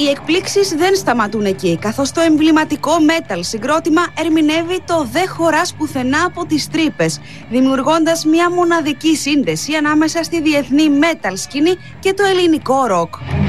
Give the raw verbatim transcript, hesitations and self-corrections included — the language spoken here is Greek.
Οι εκπλήξεις δεν σταματούν εκεί, καθώς το εμβληματικό metal συγκρότημα ερμηνεύει το «Δε χωράς πουθενά από τις τρύπες», δημιουργώντας μια μοναδική σύνδεση ανάμεσα στη διεθνή metal σκηνή και το ελληνικό ροκ.